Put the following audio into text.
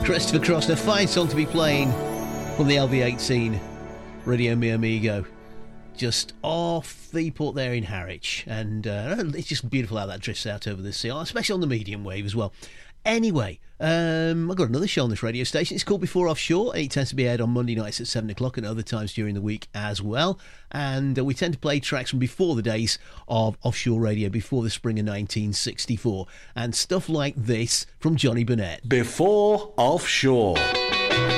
Christopher Cross, a fine song to be playing from the LV18 Radio Mi Amigo, just off the port there in Harwich, and it's just beautiful how that drifts out over the sea, especially on the medium wave as well. Anyway, I've got another show on this radio station. It's called Before Offshore, and it tends to be aired on Monday nights at 7 o'clock and other times during the week as well. And we tend to play tracks from before the days of offshore radio, before the spring of 1964. And stuff like this from Johnny Burnett. Before Offshore.